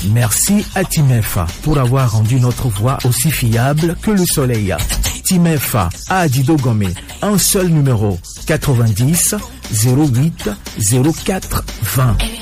Merci à Timefa pour avoir rendu notre voix aussi fiable que le soleil. Timefa à Adido Gomé, un seul numéro, 90 08 04 20.